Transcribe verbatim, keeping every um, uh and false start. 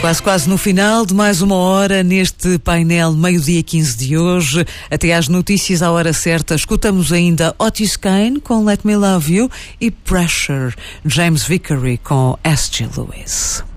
Quase, quase no final de mais uma hora neste painel meio-dia quinze de hoje. Até às notícias à hora certa. Escutamos ainda Otis Kane com Let Me Love You e Pressure, James Vickery com S G Lewis.